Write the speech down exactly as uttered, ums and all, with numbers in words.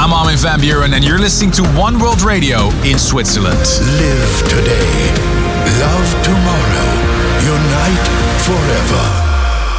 I'm Armin van Buuren, and you're listening to One World Radio in Switzerland. Live today, love tomorrow, unite forever.